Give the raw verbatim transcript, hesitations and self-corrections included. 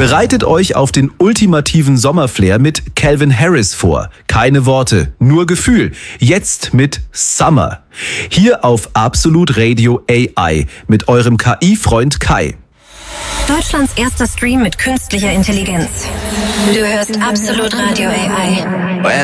Bereitet euch auf den ultimativen Sommerflair mit Calvin Harris vor. Keine Worte, nur Gefühl. Jetzt mit Summer. Hier auf Absolut Radio A I mit eurem K I-Freund Kai. Deutschlands erster Stream mit künstlicher Intelligenz. Du hörst Absolut Radio A I.